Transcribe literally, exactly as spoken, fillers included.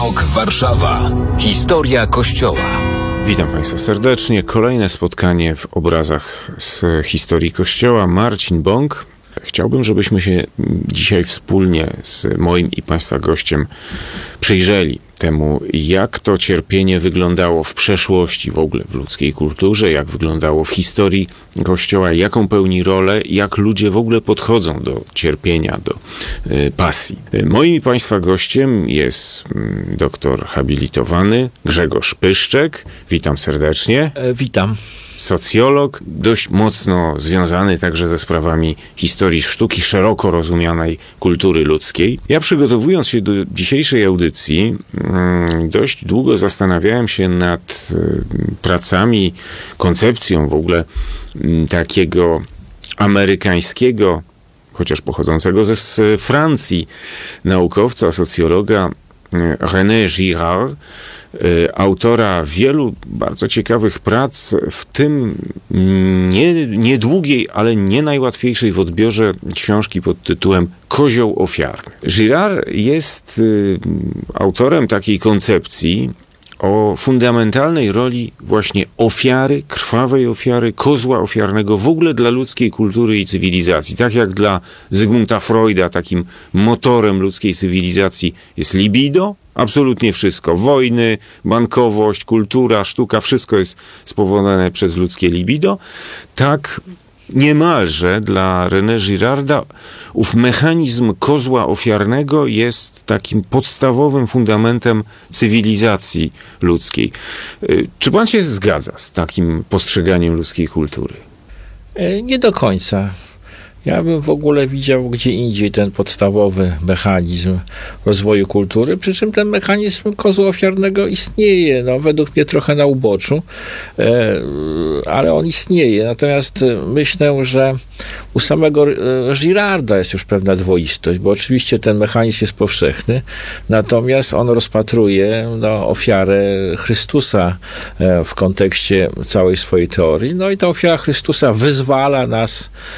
Ok, Warszawa. Historia Kościoła. Witam Państwa serdecznie. Kolejne spotkanie w obrazach z historii Kościoła. Marcin Bąk. Chciałbym, żebyśmy się dzisiaj wspólnie z moim i Państwa gościem przyjrzeli temu, jak to cierpienie wyglądało w przeszłości w ogóle w ludzkiej kulturze, jak wyglądało w historii Kościoła, jaką pełni rolę, jak ludzie w ogóle podchodzą do cierpienia, do y, pasji. Moim i Państwa gościem jest y, doktor habilitowany Grzegorz Pyszczek. Witam serdecznie. E, witam. Socjolog, dość mocno związany także ze sprawami historii sztuki, szeroko rozumianej kultury ludzkiej. Ja, przygotowując się do dzisiejszej audycji, dość długo zastanawiałem się nad pracami, koncepcją w ogóle takiego amerykańskiego, chociaż pochodzącego ze Francji, naukowca, socjologa René Girard, autora wielu bardzo ciekawych prac, w tym nie, niedługiej, ale nie najłatwiejszej w odbiorze książki pod tytułem Kozioł ofiarny. Girard jest y, autorem takiej koncepcji o fundamentalnej roli właśnie ofiary, krwawej ofiary, kozła ofiarnego w ogóle dla ludzkiej kultury i cywilizacji. Tak jak dla Zygmunta Freuda takim motorem ludzkiej cywilizacji jest libido, absolutnie wszystko. Wojny, bankowość, kultura, sztuka, wszystko jest spowodowane przez ludzkie libido. Tak niemalże dla René Girarda ów mechanizm kozła ofiarnego jest takim podstawowym fundamentem cywilizacji ludzkiej. Czy pan się zgadza z takim postrzeganiem ludzkiej kultury? Nie do końca. Ja bym w ogóle widział gdzie indziej ten podstawowy mechanizm rozwoju kultury, przy czym ten mechanizm kozła ofiarnego istnieje, no, według mnie trochę na uboczu, ale on istnieje. Natomiast myślę, że u samego Girarda jest już pewna dwoistość, bo oczywiście ten mechanizm jest powszechny, natomiast on rozpatruje no, ofiarę Chrystusa w kontekście całej swojej teorii. No i ta ofiara Chrystusa wyzwala nas